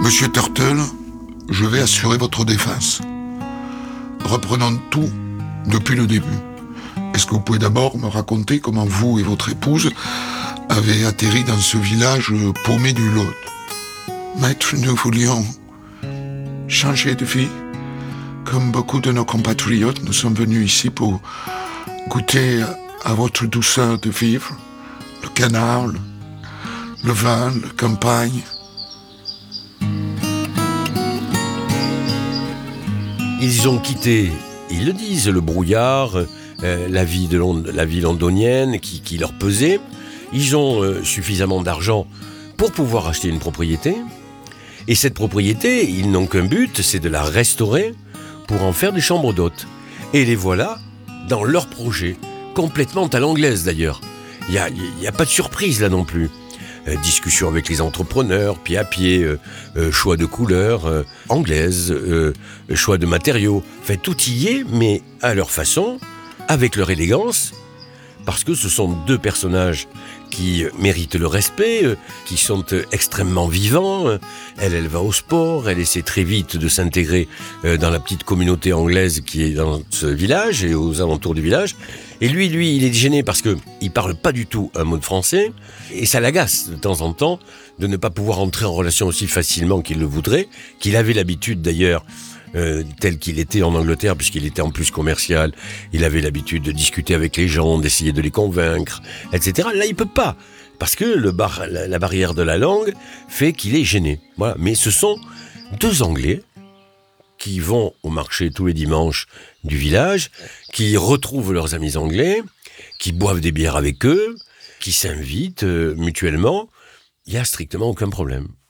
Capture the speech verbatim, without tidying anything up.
Monsieur Turtle, je vais assurer votre défense. Reprenons tout depuis le début. Est-ce que vous pouvez d'abord me raconter comment vous et votre épouse avez atterri dans ce village paumé du Lot? Maître, nous voulions changer de vie. Comme beaucoup de nos compatriotes, nous sommes venus ici pour goûter à votre douceur de vivre. Le canard, le, le vin, la campagne. Ils ont quitté, ils le disent, le brouillard, euh, la, vie de Lond- la vie londonienne qui, qui leur pesait. Ils ont euh, suffisamment d'argent pour pouvoir acheter une propriété. Et cette propriété, ils n'ont qu'un but, c'est de la restaurer pour en faire des chambres d'hôtes. Et les voilà dans leur projet, complètement à l'anglaise d'ailleurs. Il n'y a, y a pas de surprise là non plus. Euh, discussion avec les entrepreneurs, pied à pied, euh, euh, choix de couleurs euh, anglaises, euh, choix de matériaux. Enfin, tout y est, mais à leur façon, avec leur élégance, parce que ce sont deux personnages qui méritent le respect, euh, qui sont euh, extrêmement vivants. Elle, elle va au sport, elle essaie très vite de s'intégrer euh, dans la petite communauté anglaise qui est dans ce village et aux alentours du village. Et lui, lui, il est gêné parce que il parle pas du tout un mot de français et ça l'agace de temps en temps de ne pas pouvoir entrer en relation aussi facilement qu'il le voudrait, qu'il avait l'habitude d'ailleurs. Euh, tel qu'il était en Angleterre, puisqu'il était en plus commercial, il avait l'habitude de discuter avec les gens, d'essayer de les convaincre, et cetera. Là, il peut pas, parce que le bar, la, la barrière de la langue fait qu'il est gêné. Voilà. Mais ce sont deux Anglais qui vont au marché tous les dimanches du village, qui retrouvent leurs amis anglais, qui boivent des bières avec eux, qui s'invitent euh, mutuellement. Il n'y a strictement aucun problème.